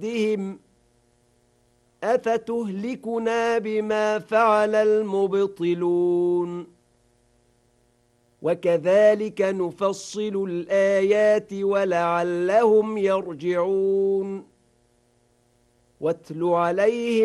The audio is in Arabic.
بهم أفتهلكنا بما فعل المبطلون وكذلك نفصل الآيات ولعلهم يرجعون واتل عليهم